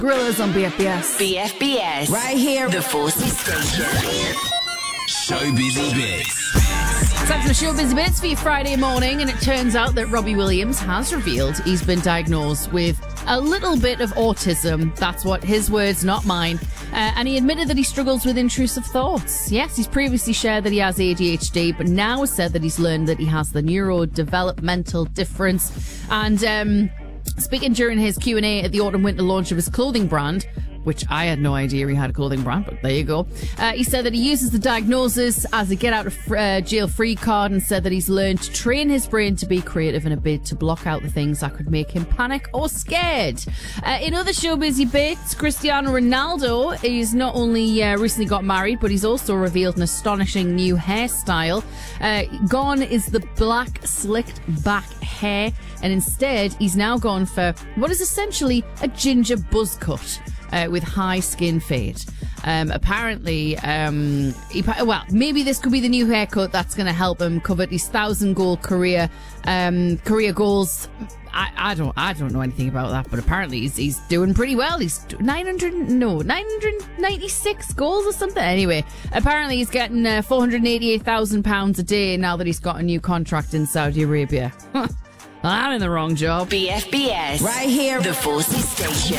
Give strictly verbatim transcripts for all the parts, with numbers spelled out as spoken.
Gorillas on B F B S. B F B S. Right here. The Forces Station. Showbiz Bits. Time for the Showbiz Bits for your Friday morning, and it turns out that Robbie Williams has revealed he's been diagnosed with a little bit of autism. That's what his words, not mine. Uh, and he admitted that he struggles with intrusive thoughts. Yes, he's previously shared that he has A D H D, but now has said that he's learned that he has the neurodevelopmental difference. And um, speaking during his Q and A at the autumn-winter launch of his clothing brand, which I had no idea he had a clothing brand, but there you go. Uh, he said that he uses the diagnosis as a get out of uh, jail free card, and said that he's learned to train his brain to be creative in a bid to block out the things that could make him panic or scared. Uh, in other showbizy bits, Cristiano Ronaldo is not only uh, recently got married, but he's also revealed an astonishing new hairstyle. Uh, gone is the black slicked back hair, and instead he's now gone for what is essentially a ginger buzz cut. Uh, with high skin fade. Um, apparently, um, he, well, maybe this could be the new haircut that's going to help him cover his thousand goal career, um, career goals. I, I don't, I don't know anything about that, but apparently he's, he's doing pretty well. He's nine hundred, no, nine hundred ninety-six goals or something. Anyway, apparently he's getting uh, four hundred eighty-eight thousand pounds a day now that he's got a new contract in Saudi Arabia. I'm in the wrong job. B F B S. Right here. The Forces Station.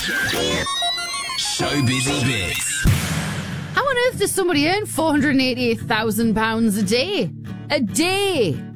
Showbiz Bits. How on earth does somebody earn four hundred eighty-eight thousand pounds a day? A day!